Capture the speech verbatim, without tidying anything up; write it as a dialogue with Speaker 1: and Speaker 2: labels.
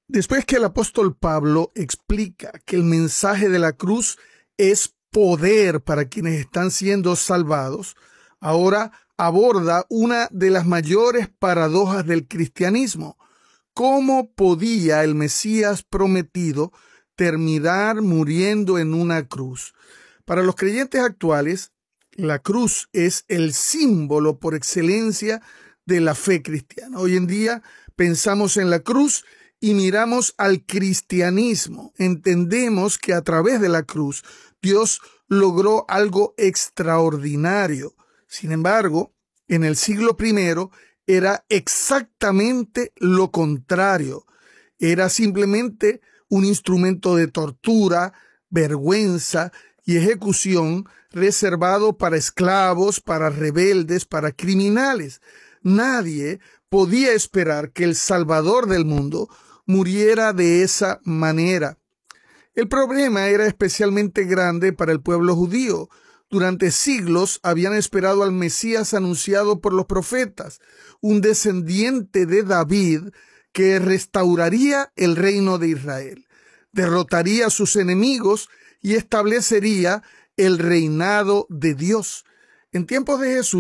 Speaker 1: Después que el apóstol Pablo explica que el mensaje de la cruz es poder para quienes están siendo salvados, ahora aborda una de las mayores paradojas del cristianismo. ¿Cómo podía el Mesías prometido terminar muriendo en una cruz? Para los creyentes actuales, la cruz es el símbolo por excelencia de la fe cristiana. Hoy en día pensamos en la cruz y miramos al cristianismo. Entendemos que a través de la cruz Dios logró algo extraordinario. Sin embargo, en el siglo primero era exactamente lo contrario. Era simplemente un instrumento de tortura, vergüenza y ejecución reservado para esclavos, para rebeldes, para criminales. Nadie podía esperar que el Salvador del mundo muriera de esa manera. El problema era especialmente grande para el pueblo judío. Durante siglos habían esperado al Mesías anunciado por los profetas, un descendiente de David que restauraría el reino de Israel, derrotaría a sus enemigos y establecería el reinado de Dios. En tiempos de Jesús,